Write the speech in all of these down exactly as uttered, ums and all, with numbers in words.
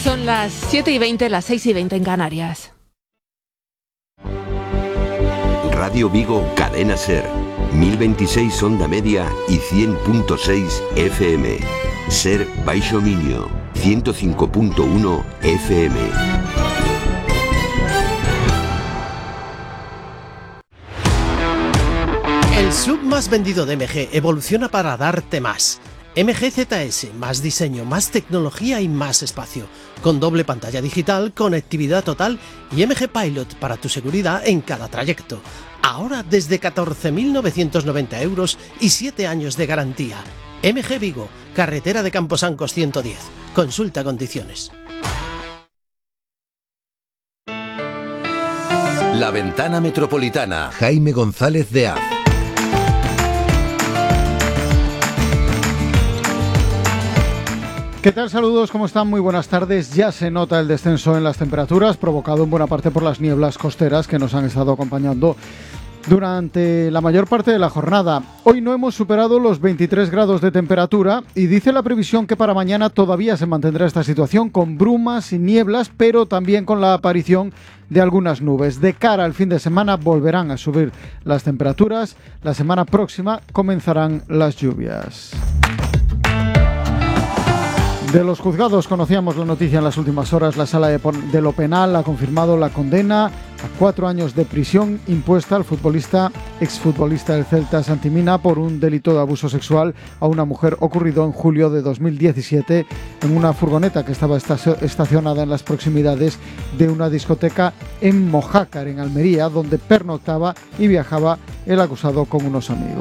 Son las siete y veinte, las seis y veinte en Canarias. Radio Vigo, Cadena Ser, mil veintiséis onda media y cien punto seis F M. Ser Baixo Miño, ciento cinco punto uno F M. El sub más vendido de M G evoluciona para darte más. M G Z S, más diseño, más tecnología y más espacio. Con doble pantalla digital, conectividad total y M G Pilot para tu seguridad en cada trayecto. Ahora desde catorce mil novecientos noventa euros y siete años de garantía. M G Vigo, carretera de Camposancos ciento diez. Consulta condiciones. La Ventana Metropolitana. Jaime González de Az. ¿Qué tal? Saludos, ¿cómo están? Muy buenas tardes. Ya se nota el descenso en las temperaturas, provocado en buena parte por las nieblas costeras que nos han estado acompañando durante la mayor parte de la jornada. Hoy no hemos superado los veintitrés grados de temperatura y dice la previsión que para mañana todavía se mantendrá esta situación con brumas y nieblas, pero también con la aparición de algunas nubes. De cara al fin de semana volverán a subir las temperaturas. La semana próxima comenzarán las lluvias. De los juzgados conocíamos la noticia en las últimas horas. La Sala de, de lo Penal ha confirmado la condena a cuatro años de prisión impuesta al futbolista, exfutbolista del Celta Santi Mina, por un delito de abuso sexual a una mujer ocurrido en julio de dos mil diecisiete en una furgoneta que estaba estacionada en las proximidades de una discoteca en Mojácar, en Almería, donde pernoctaba y viajaba el acusado con unos amigos.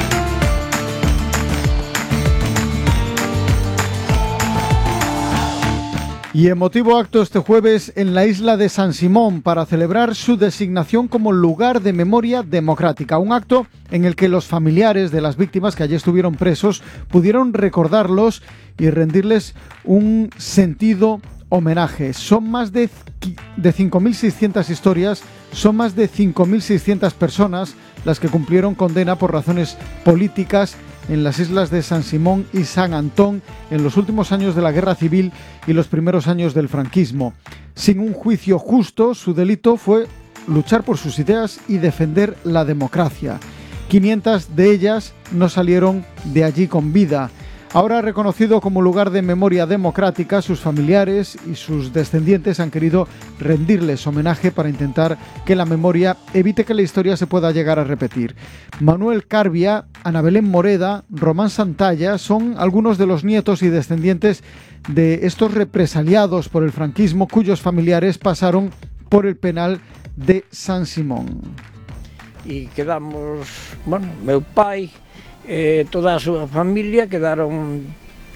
Y emotivo acto este jueves en la isla de San Simón para celebrar su designación como lugar de memoria democrática. Un acto en el que los familiares de las víctimas que allí estuvieron presos pudieron recordarlos y rendirles un sentido homenaje. Son más de, de cinco mil seiscientas historias, son más de cinco mil seiscientas personas las que cumplieron condena por razones políticas en las islas de San Simón y San Antón en los últimos años de la Guerra Civil y los primeros años del franquismo. Sin un juicio justo, su delito fue luchar por sus ideas y defender la democracia. quinientas de ellas no salieron de allí con vida. Ahora reconocido como lugar de memoria democrática, sus familiares y sus descendientes han querido rendirles homenaje para intentar que la memoria evite que la historia se pueda llegar a repetir. Manuel Carbia, Ana Belén Moreda, Román Santalla son algunos de los nietos y descendientes de estos represaliados por el franquismo cuyos familiares pasaron por el penal de San Simón. E quedamos, bueno, meu pai, eh, toda a súa familia quedaron...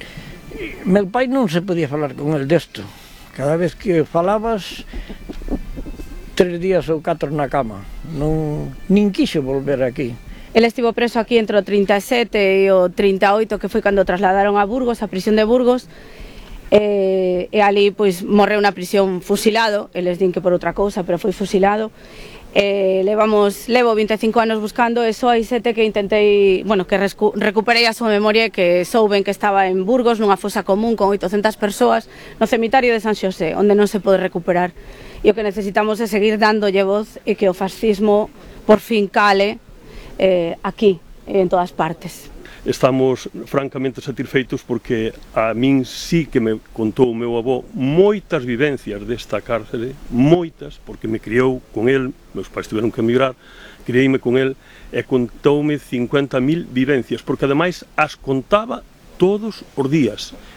Meu pai non se podía falar con el desto. Cada vez que falabas, tres días ou catro na cama. Non, nin quixo volver aquí. El estivo preso aquí entre o trinta e sete e o trinta e oito, que foi cando trasladaron a Burgos, a prisión de Burgos, e, e ali pois morreu na prisión fusilado. Eles din que por outra cousa, pero foi fusilado. Eh, levamos, levo vinte e cinco anos buscando e só hai sete que intentei, bueno, que rescu, recuperei a súa memoria, que souben que estaba en Burgos nunha fosa común con oitocentas persoas no cemitario de San Xosé, onde non se pode recuperar. E o que necesitamos é seguir dándolle voz e que o fascismo por fin cale eh, aquí, en todas partes. Estamos francamente satisfeitos porque a min sí que me contou o meu avó moitas vivencias desta cárcere, moitas, porque me criou con el, meus pais tiveron que emigrar, criei-me con el e contoume cincuenta mil vivencias, porque ademais as contaba todos os días.